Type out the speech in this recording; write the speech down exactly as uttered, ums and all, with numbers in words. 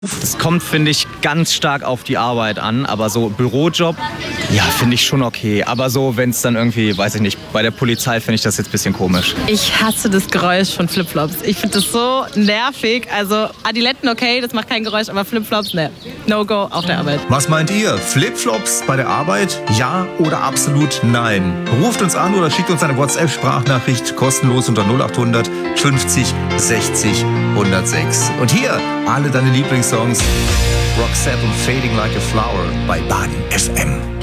Es kommt, finde ich, ganz stark auf die Arbeit an, aber so Bürojob, ja, finde ich schon okay. Aber so, wenn es dann irgendwie, weiß ich nicht, bei der Polizei finde ich das jetzt ein bisschen komisch. Ich hasse das Geräusch von Flipflops. Ich finde das so nervig. Also Adiletten, okay, das macht kein Geräusch, aber Flipflops, ne. No-go auf der Arbeit. Was meint ihr? Flipflops bei der Arbeit? Ja oder absolut nein? Ruft uns an oder schickt uns eine WhatsApp-Sprachnachricht kostenlos unter null acht hundert fünfzig sechzig hundertsechs. Und hier alle deine Lieblingssongs. Roxette und Fading Like a Flower bei Baden F M.